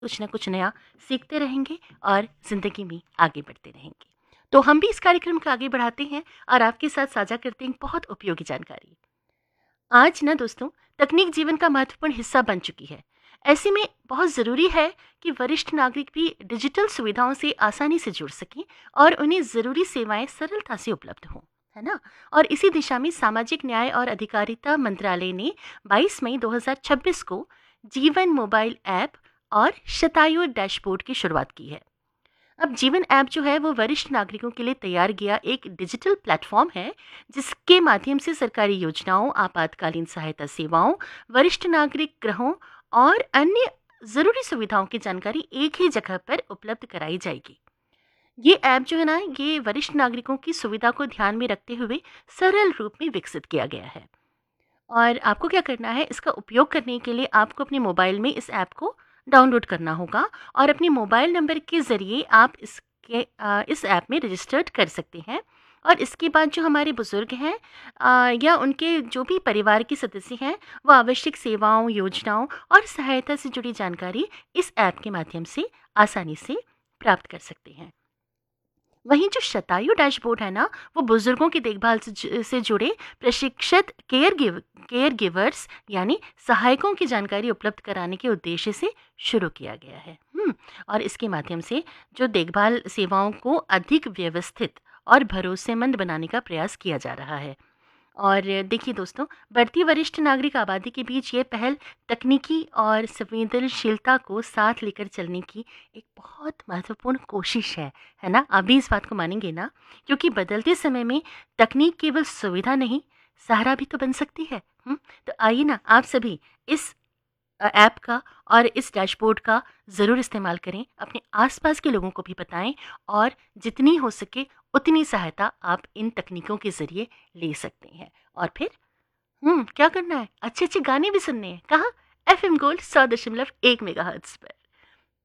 कुछ ना कुछ नया सीखते रहेंगे और ज़िंदगी में आगे बढ़ते रहेंगे। तो हम भी इस कार्यक्रम को आगे बढ़ाते हैं और आपके साथ साझा करते हैं बहुत उपयोगी जानकारी। आज ना दोस्तों, तकनीक जीवन का महत्वपूर्ण हिस्सा बन चुकी है। ऐसे में बहुत ज़रूरी है कि वरिष्ठ नागरिक भी डिजिटल सुविधाओं से आसानी से जुड़ सकें और उन्हें ज़रूरी सेवाएं सरलता से उपलब्ध हों, है ना? और इसी दिशा में सामाजिक न्याय और अधिकारिता मंत्रालय ने 22 मई 2026 को जीवन मोबाइल ऐप और शतायु डैशबोर्ड की शुरुआत की है। अब जीवन ऐप जो है वो वरिष्ठ नागरिकों के लिए तैयार किया एक डिजिटल प्लेटफॉर्म है, जिसके माध्यम से सरकारी योजनाओं, आपातकालीन सहायता सेवाओं, वरिष्ठ नागरिक गृहों और अन्य ज़रूरी सुविधाओं की जानकारी एक ही जगह पर उपलब्ध कराई जाएगी। ये ऐप जो है ना, ये वरिष्ठ नागरिकों की सुविधा को ध्यान में रखते हुए सरल रूप में विकसित किया गया है। और आपको क्या करना है, इसका उपयोग करने के लिए आपको अपने मोबाइल में इस ऐप को डाउनलोड करना होगा और अपने मोबाइल नंबर के ज़रिए आप इस ऐप में रजिस्टर्ड कर सकते हैं। और इसके बाद जो हमारे बुज़ुर्ग हैं या उनके जो भी परिवार के सदस्य हैं, वो आवश्यक सेवाओं, योजनाओं और सहायता से जुड़ी जानकारी इस ऐप के माध्यम से आसानी से प्राप्त कर सकते हैं। वहीं जो शतायु डैशबोर्ड है ना, वो बुजुर्गों की देखभाल से जुड़े प्रशिक्षित केयर गिवर्स यानी सहायकों की जानकारी उपलब्ध कराने के उद्देश्य से शुरू किया गया है। और इसके माध्यम से जो देखभाल सेवाओं को अधिक व्यवस्थित और भरोसेमंद बनाने का प्रयास किया जा रहा है। और देखिए दोस्तों, बढ़ती वरिष्ठ नागरिक आबादी के बीच ये पहल तकनीकी और संवेदनशीलता को साथ लेकर चलने की एक बहुत महत्वपूर्ण कोशिश है ना? आप भी इस बात को मानेंगे ना? क्योंकि बदलते समय में तकनीक केवल सुविधा नहीं, सहारा भी तो बन सकती है। तो आइए ना, आप सभी इस ऐप का और इस डैशबोर्ड का ज़रूर इस्तेमाल करें, अपने आसपास के लोगों को भी बताएं और जितनी हो सके उतनी सहायता आप इन तकनीकों के ज़रिए ले सकते हैं। और फिर क्या करना है? अच्छे-अच्छे गाने भी सुनने हैं। कहाँ? एफएम गोल्ड 100.1 मेगाहर्ट्ज़ पर।